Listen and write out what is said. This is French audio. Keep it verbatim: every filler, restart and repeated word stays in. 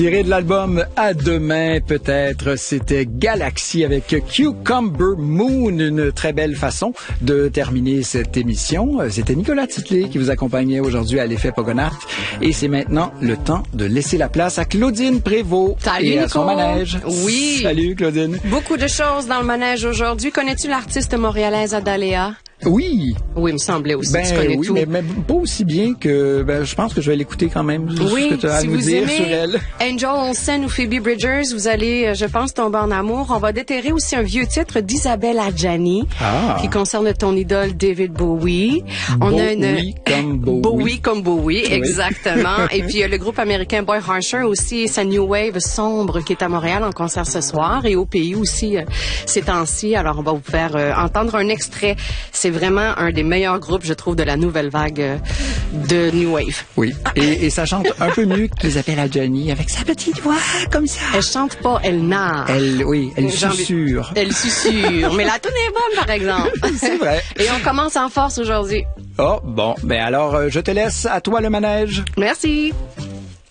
Tiré de l'album À demain, peut-être, c'était Galaxy avec Cucumber Moon, une très belle façon de terminer cette émission. C'était Nicolas Titley qui vous accompagnait aujourd'hui à l'Effet Pogonart. Et c'est maintenant le temps de laisser la place à Claudine Prévost. Salut, et à Nico. son manège. Oui. Salut, Claudine. Beaucoup de choses dans le manège aujourd'hui. Connais-tu l'artiste montréalaise Adalea? Oui. Oui, il me semblait aussi. Ben, tu connais oui, tout. mais, mais pas aussi bien que... Ben, je pense que je vais l'écouter quand même. Oui, ce que tu as si à nous vous dire aimez sur elle. Angel Olsen ou Phoebe Bridgers, vous allez, je pense, tomber en amour. On va déterrer aussi un vieux titre d'Isabelle Adjani Ah. qui concerne ton idole David Bowie. On a une Bowie comme Bowie. Bowie comme Bowie, Oui. exactement. Et puis euh, le groupe américain Boy Harsher aussi, sa new wave sombre qui est à Montréal en concert ce soir et au pays aussi euh, ces temps-ci. Alors on va vous faire euh, entendre un extrait. C'est vraiment un des meilleurs groupes, je trouve, de la nouvelle vague euh, de new wave. Oui, et, et ça chante un peu mieux qu'Isabelle Adjani avec sa petite voix comme ça. Elle chante pas, elle narre. Elle, oui, elle J'ai envie- susurre. Elle susurre. Mais la tune est bonne, par exemple. C'est vrai. Et on commence en force aujourd'hui. Oh, bon, ben alors, euh, je te laisse. À toi le manège. Merci.